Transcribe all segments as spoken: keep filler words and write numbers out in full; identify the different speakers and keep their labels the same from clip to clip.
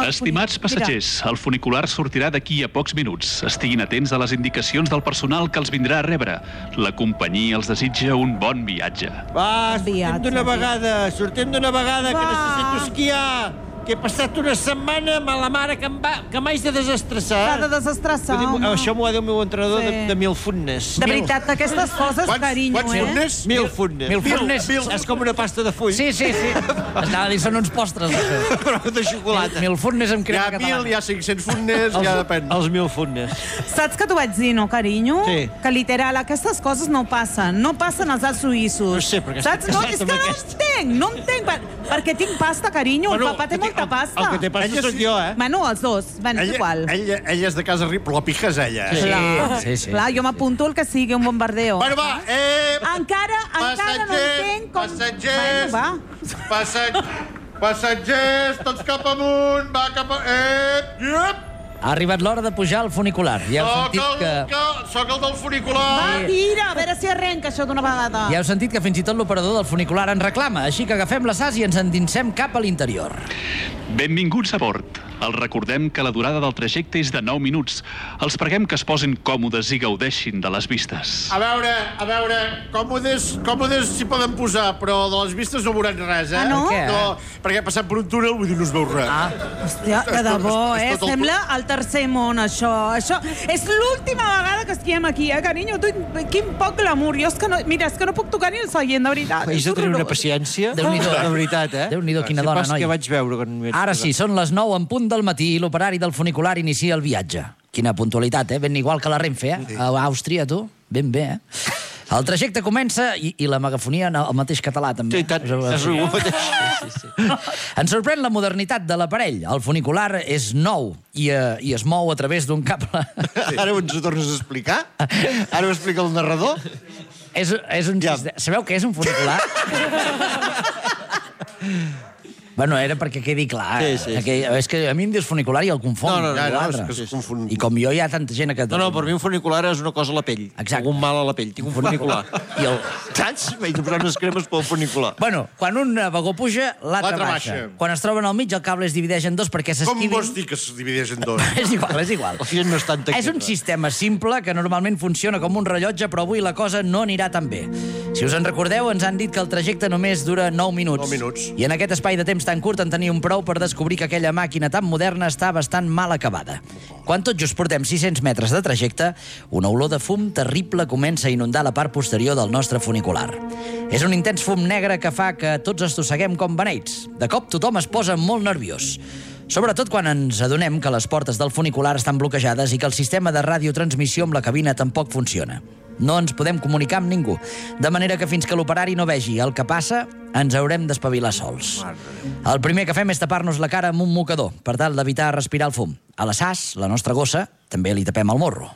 Speaker 1: Estimats passatgers, el funicular sortirà d'aquí a pocs minuts. Estiguin atents a les indicacions del personal que els vindrà a rebre. La companyia els desitja un bon viatge.
Speaker 2: Va, sortim d'una vegada, sortim d'una vegada, que necessito esquiar. Que he passat una setmana amb la mare que em va, que m'haig de desestressar.
Speaker 3: S'ha de desestressar, home.
Speaker 2: Això m'ho ha dit el meu entrenador de, de mil futnes.
Speaker 3: De veritat, aquestes coses, carinyo,
Speaker 4: quants
Speaker 3: eh?
Speaker 4: futnes?
Speaker 2: Mil futnes.
Speaker 5: Mil futnes.
Speaker 2: És com una pasta de full.
Speaker 5: Sí, sí, sí. Anava a dir, són uns postres, això.
Speaker 2: Però de xocolata.
Speaker 5: Mil futnes amb
Speaker 4: Hi ha
Speaker 5: crema
Speaker 4: mil,
Speaker 5: catalana.
Speaker 4: hi ha cinc-cents futnes, ja depèn.
Speaker 2: Els mil futnes.
Speaker 3: Saps que t'ho vaig dir, no, carinyo?
Speaker 2: Sí.
Speaker 3: Que literal, aquestes coses no passen. No passen als Alps suïssos.
Speaker 2: No sé, perquè
Speaker 3: Saps?
Speaker 2: estic
Speaker 3: No,
Speaker 2: casat
Speaker 3: és que
Speaker 2: amb
Speaker 3: no
Speaker 2: aquest.
Speaker 3: entenc, no entenc. Per, perquè tinc pasta, carinyo.
Speaker 2: Bueno,
Speaker 3: el papà té
Speaker 2: el que-
Speaker 3: molta pasta.
Speaker 2: El que té pasta sóc jo, eh?
Speaker 3: Bueno, els dos. Bueno, és igual.
Speaker 4: Ella, ella és de casa rica, però la pija és ella.
Speaker 5: Sí,
Speaker 3: Clar.
Speaker 5: sí, sí.
Speaker 3: Clar, jo m'apunto el que sigui un bombardeo.
Speaker 4: Bueno, va, eh...
Speaker 3: Encara, encara no entenc com...
Speaker 4: Passatgers,
Speaker 3: Bueno, va.
Speaker 4: passatgers, passatgers, tots cap amunt, va cap a... Eh, iep,
Speaker 5: Ha arribat l'hora de pujar al funicular. Ja heu
Speaker 4: soc
Speaker 5: sentit
Speaker 4: el,
Speaker 5: que...
Speaker 4: que... soc el del
Speaker 3: Va,
Speaker 4: funicular.
Speaker 3: tira, a veure si arrenca això d'una vegada.
Speaker 5: Ja heu sentit que fins i tot l'operador del funicular en reclama, així que agafem la sas i ens endinsem cap a l'interior.
Speaker 1: Benvinguts a bord. Els recordem que la durada del trajecte és de nou minuts. Els preguem que es posin còmodes i gaudeixin de les vistes.
Speaker 4: A veure, a veure, còmodes, còmodes s'hi poden posar, però de les vistes no veuran res, eh?
Speaker 3: Ah, no?
Speaker 5: Per què?
Speaker 4: No, perquè passant per un túnel, vull dir, no es veu res.
Speaker 5: Ah,
Speaker 3: Hòstia, que de bo,
Speaker 4: És
Speaker 3: eh?
Speaker 4: tot el-
Speaker 3: Sembla el tercer món, això. Això és l'última vegada que esquiem aquí, eh, carinyo? Tu, quin poc glamour. Jo és que no... Mira, és que no puc tocar ni el seient, de veritat.
Speaker 2: Haig
Speaker 3: És
Speaker 2: de tenir una
Speaker 3: horrorós.
Speaker 2: paciència.
Speaker 5: Déu-n'hi-do.
Speaker 2: De veritat, eh?
Speaker 5: Déu-n'hi-do, quina
Speaker 2: Si
Speaker 5: dona,
Speaker 2: pas
Speaker 5: noi.
Speaker 2: que vaig veure quan m'hi vaig
Speaker 5: Ara
Speaker 2: posar.
Speaker 5: sí, són les nou en punt del matí i l'operari del funicular inicia el viatge. Quina puntualitat, eh? Ben igual que la Renfe, eh? A Àustria, tu. Ben bé, eh? El trajecte comença i, i la megafonia en el mateix català, també.
Speaker 2: Sí, tant, és el mateix.
Speaker 5: Sí, sí, sí. Ens sorprèn la modernitat de l'aparell. El funicular és nou i, eh, i es mou a través d'un cable.
Speaker 4: Ara ens ho tornes a explicar? Ara ho explica el narrador?
Speaker 5: és, és un...
Speaker 4: Ja.
Speaker 5: Sabeu què és un funicular? Bueno, era perquè quedi clar.
Speaker 2: Sí,
Speaker 5: eh?
Speaker 2: sí, sí.
Speaker 5: Perquè, és que a mi em dius funicular i el confon.
Speaker 2: No, no, no,
Speaker 5: amb
Speaker 4: no,
Speaker 5: l'altre.
Speaker 4: és que es confon.
Speaker 5: I com jo hi ha tanta gent a
Speaker 2: No,
Speaker 5: Catalunya.
Speaker 2: no, per mi un funicular és una cosa a la pell.
Speaker 5: Exacte.
Speaker 2: Algun mal a la pell. Tinc un funicular.
Speaker 5: I el...
Speaker 2: Saps? Vaig de posar unes cremes pel funicular.
Speaker 5: Bueno, quan un vagó puja, l'altre
Speaker 4: L'altre
Speaker 5: baixa.
Speaker 4: baixa.
Speaker 5: Quan es troben al mig, el cable es divideix en dos perquè
Speaker 4: Com
Speaker 5: s'esquivin...
Speaker 4: vols dir que es divideix en dos?
Speaker 5: És igual, és igual.
Speaker 2: Al final no és tanta
Speaker 5: És un sistema simple que normalment funciona com un rellotge, però avui la cosa no anirà tan bé. Si us en recordeu, ens han dit que el trajecte només dura nou minuts.
Speaker 4: Nou minuts.
Speaker 5: I en aquest espai de temps tan curt en teníem prou per descobrir que aquella màquina tan moderna està bastant mal acabada. Quan tot just portem sis-cents metres de trajecte, una olor de fum terrible comença a inundar la part posterior del nostre funicular. És un intens fum negre que fa que tots estosseguem com beneits. De cop tothom es posa molt nerviós. Sobretot quan ens adonem que les portes del funicular estan bloquejades i que el sistema de radiotransmissió amb la cabina tampoc funciona. No ens podem comunicar amb ningú, de manera que fins que l'operari no vegi el que passa, ens haurem d'espavilar sols. El primer que fem és tapar-nos la cara amb un mocador, per tal d'evitar respirar el fum. A la Sas, la nostra gossa, també li tapem el morro.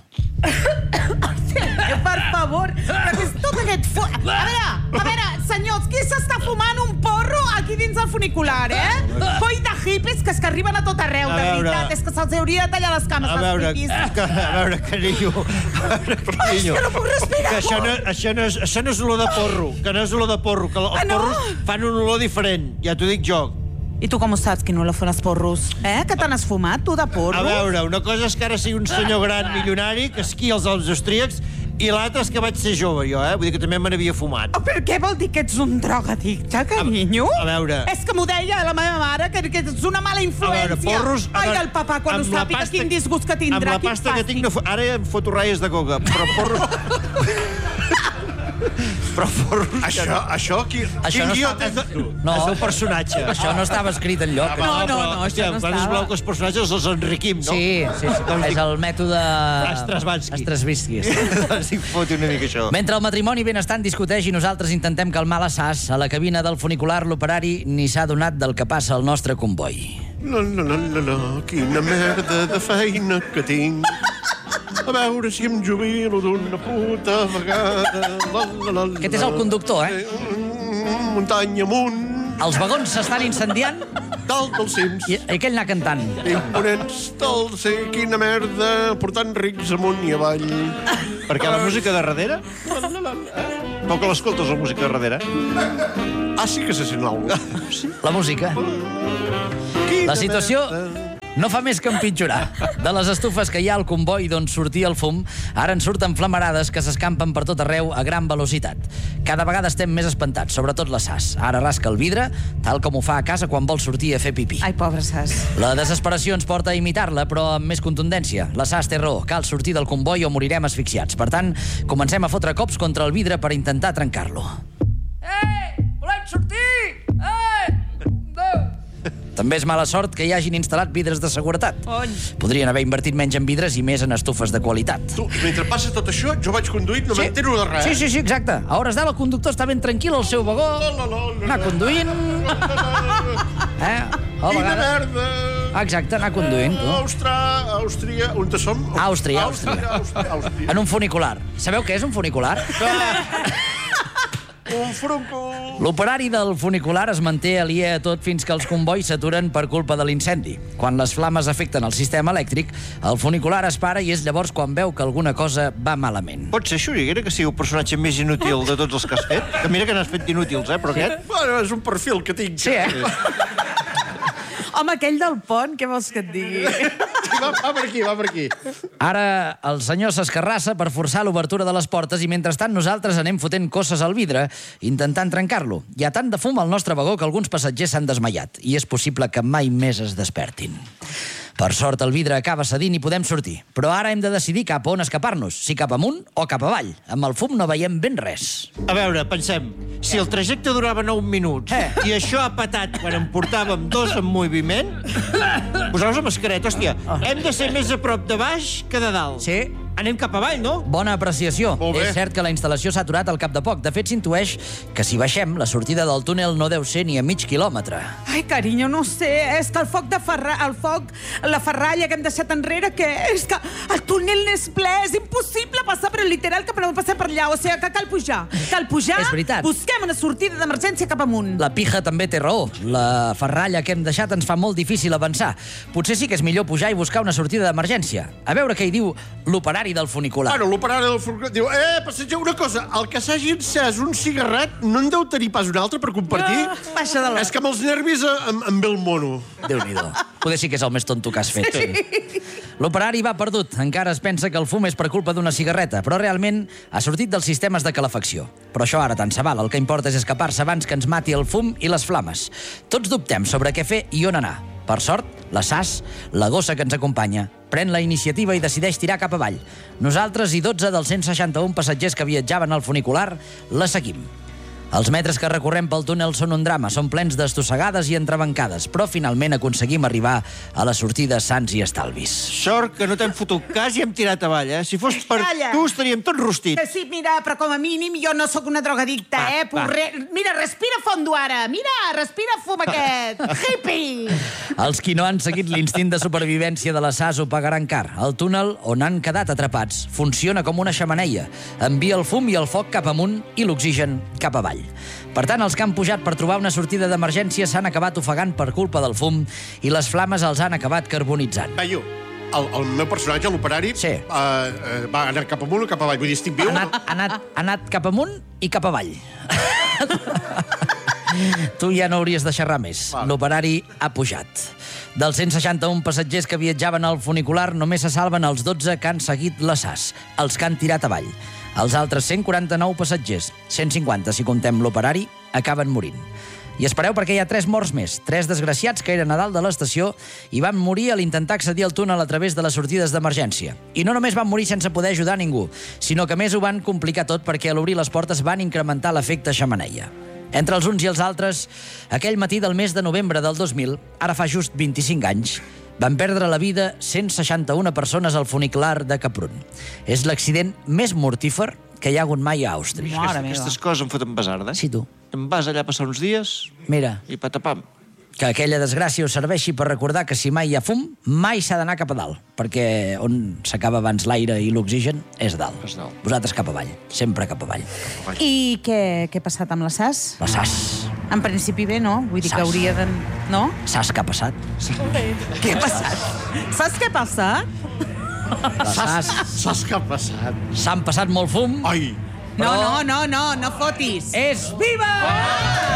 Speaker 3: Per favor, però què és tot aquest fu... A veure, a veure, senyors, qui s'està fumant un porro aquí dins el funicular, eh? Coi de hippies que és que arriben a tot arreu,
Speaker 2: A
Speaker 3: de
Speaker 2: veure.
Speaker 3: veritat. És que se'ls hauria de tallar les cames,
Speaker 2: A
Speaker 3: als
Speaker 2: veure,
Speaker 3: hippies.
Speaker 2: que, a veure, carinyo. A veure, carinyo.
Speaker 3: que no puc respirar.
Speaker 2: Que això no, això, no és, això no és olor de porro. Que no és olor de porro. Que els
Speaker 3: Ah, no?
Speaker 2: porros fan un olor diferent. Ja t'ho dic jo.
Speaker 3: I tu com ho saps, que no la fan els porros? Eh? Que t'han esfumat, tu, de porros?
Speaker 2: A veure, una cosa és que ara sigui un senyor gran milionari que esquia als Alps austríacs i l'altre és que vaig ser jove, jo, eh? Vull dir que també me n'havia fumat.
Speaker 3: Oh, però què vol dir que ets un drogadicte, carinyo?
Speaker 2: A veure.
Speaker 3: És que m'ho deia la meva mare, que, que ets una mala influència.
Speaker 2: A veure, porros... a
Speaker 3: Ai,
Speaker 2: veure,
Speaker 3: el papà, quan ho
Speaker 2: amb la
Speaker 3: sàpiga,
Speaker 2: pasta-
Speaker 3: quin disgust que tindrà.
Speaker 2: Amb la
Speaker 3: quin
Speaker 2: pasta que
Speaker 3: fàstic.
Speaker 2: tinc, no, fo- ara em foto ratlles de coca, però porros... però porros...
Speaker 4: Això, això, qui,
Speaker 5: Això
Speaker 4: quin
Speaker 5: no
Speaker 4: guió
Speaker 5: està-
Speaker 4: tens tu?
Speaker 5: No,
Speaker 2: És el personatge.
Speaker 5: això no estava escrit enlloc.
Speaker 3: No, no,
Speaker 2: però,
Speaker 3: no,
Speaker 2: hòstia,
Speaker 3: això no
Speaker 2: quan es
Speaker 3: estava.
Speaker 2: veu que els personatges els enriquim, no?
Speaker 5: Sí, sí, sí.
Speaker 2: Doncs
Speaker 5: És
Speaker 2: dic-
Speaker 5: el mètode...
Speaker 2: Strasvansky.
Speaker 5: Strasvansky.
Speaker 2: Doncs dic, foti una mica això.
Speaker 5: Mentre el matrimoni benestant discuteix i nosaltres intentem calmar la Sas, a la cabina del funicular l'operari ni s'ha donat del que passa al nostre comboi.
Speaker 4: La, la, la, la, la, quina merda de feina que tinc. A veure si em jubilo d'una puta vegada. La, la, la,
Speaker 5: Aquest és el conductor, eh?
Speaker 4: Mm, Muntanya amunt,
Speaker 5: Els vagons s'estan incendiant
Speaker 4: dalt dels cims.
Speaker 5: i aquell anar cantant.
Speaker 4: Imponents del sé quina merda, portant rics amunt i avall.
Speaker 2: Perquè la música de darrere... Poc que l'escoltes, la música de darrere.
Speaker 4: Ah, sí que se sent alguna cosa.
Speaker 5: La música.
Speaker 4: Quina
Speaker 5: La situació-
Speaker 4: merda.
Speaker 5: no fa més que empitjorar. De les estufes que hi ha al comboi d'on sortia el fum, ara en surten flamarades que s'escampen per tot arreu a gran velocitat. Cada vegada estem més espantats, sobretot la Sas. Ara rasca el vidre, tal com ho fa a casa quan vol sortir a fer pipí.
Speaker 3: Ai, pobre Sas.
Speaker 5: La desesperació ens porta a imitar-la, però amb més contundència. La Sas té raó, cal sortir del comboi o morirem asfixiats. Per tant, comencem a fotre cops contra el vidre per intentar trencar-lo. Ei, volem sortir! Ei! També és mala sort que hi hagin instal·lat vidres de seguretat.
Speaker 3: Cony.
Speaker 5: Podrien haver invertit menys en vidres i més en estufes de qualitat.
Speaker 4: Tu, mentre passa tot això, jo vaig conduint, no
Speaker 5: Sí.
Speaker 4: m'entero de res.
Speaker 5: Sí, sí, sí, exacte. A hores d'ara el conductor està ben tranquil al seu vagó, anar conduint... Eh? A
Speaker 4: Quina
Speaker 5: vegades...
Speaker 4: merda!
Speaker 5: Exacte, anar conduint, tu.
Speaker 4: Àustria, Àustria, on te som?
Speaker 5: Àustria, Àustria.
Speaker 4: Àustria, Àustria.
Speaker 5: En un funicular. Sabeu què és un funicular?
Speaker 4: Un frunco.
Speaker 5: L'operari del funicular es manté aliè a tot fins que els convois s'aturen per culpa de l'incendi. Quan les flames afecten el sistema elèctric, el funicular es para i és llavors quan veu que alguna cosa va malament.
Speaker 2: Pot ser, Xuriguera, que sigui el personatge més inútil de tots els que has fet? Que mira que n'has fet inútils, eh, però aquest...
Speaker 4: Bueno, és un perfil que tinc.
Speaker 5: Sí, eh?
Speaker 3: Home, aquell del pont, què vols que et digui?
Speaker 4: Va, va per aquí, va per aquí.
Speaker 5: Ara el senyor s'escarrassa per forçar l'obertura de les portes i mentrestant nosaltres anem fotent cosses al vidre intentant trencar-lo. Hi ha tant de fum al nostre vagó que alguns passatgers s'han desmaiat i és possible que mai més es despertin. Per sort, el vidre acaba cedint i podem sortir. Però ara hem de decidir cap a on escapar-nos, si cap amunt o cap avall. Amb el fum no veiem ben res.
Speaker 2: A veure, pensem, si el trajecte durava nou minuts
Speaker 5: Eh.
Speaker 2: i això ha patat quan en portàvem dos en moviment, poseu-vos la mascareta, hòstia. Hem de ser més a prop de baix que de dalt.
Speaker 5: Sí.
Speaker 2: Anem cap avall, no?
Speaker 5: Bona apreciació.
Speaker 4: Molt bé.
Speaker 5: És cert que la instal·lació s'ha aturat al cap de poc. De fet, s'intueix que si baixem, la sortida del túnel no deu ser ni a mig quilòmetre.
Speaker 3: Ai, carinyo, no sé. És que el foc de ferra... el foc, la ferralla que hem deixat enrere, que és que el túnel n'és ple, és impossible passar, però literal que podem passar per allà. O sigui, que cal pujar. Cal pujar,
Speaker 5: És veritat.
Speaker 3: busquem una sortida d'emergència cap amunt.
Speaker 5: La pija també té raó. La ferralla que hem deixat ens fa molt difícil avançar. Potser sí que és millor pujar i buscar una sortida d'emergència. A veure què hi diu l'operari del funicular.
Speaker 4: Bueno, l'operari del furgó diu, eh, passejar una cosa, el que s'hagi encès un cigarret no en deu tenir pas un altre per compartir?
Speaker 3: Ah, baixa de la...
Speaker 4: És que amb els nervis em, em ve el mono.
Speaker 5: Déu-n'hi-do. Poder sí que és el més tonto que has fet. Sí. L'operari va perdut. Encara es pensa que el fum és per culpa d'una cigarreta, però realment ha sortit dels sistemes de calefacció. Però això ara tant se val. El que importa és escapar-se abans que ens mati el fum i les flames. Tots dubtem sobre què fer i on anar. Per sort, la Sas, la gossa que ens acompanya, pren la iniciativa i decideix tirar cap avall. Nosaltres i dotze dels cent seixanta-un passatgers que viatjaven al funicular la seguim. Els metres que recorrem pel túnel són un drama, són plens d'estossegades i entrebancades, però finalment aconseguim arribar a la sortida sans i estalvis.
Speaker 2: Sort que no t'hem fotut cas i hem tirat avall, eh? Si fos per
Speaker 3: Calla.
Speaker 2: tu estaríem tots rostits.
Speaker 3: Que sí, mira, però com a mínim jo no sóc una drogadicta,
Speaker 2: Va,
Speaker 3: eh?
Speaker 2: va.
Speaker 3: Porre... Mira, respira fondo ara. Mira, respira fum aquest. Hippie!
Speaker 5: Els qui no han seguit l'instint de supervivència de la Sas ho pagaran car. El túnel on han quedat atrapats funciona com una xemeneia. Envia el fum i el foc cap amunt i l'oxigen cap avall. Per tant, els que han pujat per trobar una sortida d'emergència s'han acabat ofegant per culpa del fum i les flames els han acabat carbonitzant.
Speaker 4: Veio, el, el meu personatge, l'operari,
Speaker 5: Sí.
Speaker 4: uh, uh, va anar cap amunt o cap avall? Vull dir, estic viu?
Speaker 5: Ha anat, ha anat, ha anat cap amunt i cap avall. Tu ja no hauries de xerrar més.
Speaker 4: Vale.
Speaker 5: L'operari ha pujat. Dels cent seixanta-un passatgers que viatjaven al funicular, només se salven els dotze que han seguit la Sas, els que han tirat avall. Els altres cent quaranta-nou passatgers, cent cinquanta si comptem l'operari, acaben morint. I espereu perquè hi ha tres morts més, tres desgraciats que eren a dalt de l'estació i van morir a l'intentar accedir al túnel a través de les sortides d'emergència. I no només van morir sense poder ajudar ningú, sinó que a més ho van complicar tot perquè a l'obrir les portes van incrementar l'efecte xemeneia. Entre els uns i els altres, aquell matí del mes de novembre del dos mil, ara fa just vint-i-cinc anys, van perdre la vida cent seixanta-una persones al funicular de Kaprun. És l'accident més mortífer que hi ha hagut mai a Àustria.
Speaker 3: Mare meva.
Speaker 2: Aquestes coses em foten besarda.
Speaker 5: Sí, tu.
Speaker 2: Em vas allà a passar uns dies
Speaker 5: Mira,
Speaker 2: i patapam.
Speaker 5: que aquella desgràcia us serveixi per recordar que si mai hi ha fum, mai s'ha d'anar cap a dalt, perquè on s'acaba abans l'aire i l'oxigen és dalt.
Speaker 2: És dalt.
Speaker 5: Vosaltres cap avall, sempre cap avall.
Speaker 3: I què, què ha passat amb la Sas?
Speaker 5: La Sas.
Speaker 3: En principi bé, no? Vull dir que
Speaker 5: Sas.
Speaker 3: hauria de... No?
Speaker 5: Saps què ha passat?
Speaker 3: Què ha passat? Saps què passa?
Speaker 5: La Sas.
Speaker 4: Saps què ha passat?
Speaker 5: S'han passat molt fum.
Speaker 4: Ai,
Speaker 3: No,
Speaker 5: Però-
Speaker 3: no, no, no, no fotis.
Speaker 5: És viva!